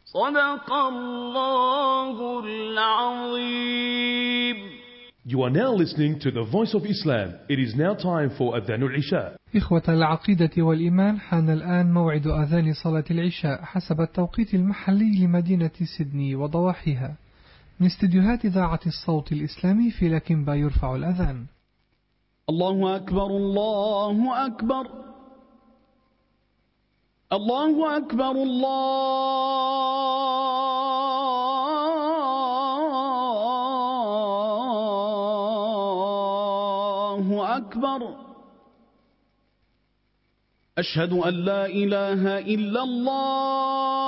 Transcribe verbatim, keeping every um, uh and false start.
صدق الله العظيم. You are now listening to the Voice of Islam. It is now time for Adhan al-Isha. إخوة العقيدة والإيمان، حان الآن موعد أذان صلاة العشاء حسب التوقيت المحلي لمدينة سيدني وضواحيها. من استديوهات إذاعة الصوت الإسلامي في لكنبا يرفع الأذان. الله أكبر الله أكبر الله أكبر الله أكبر. أشهد أن لا إله إلا الله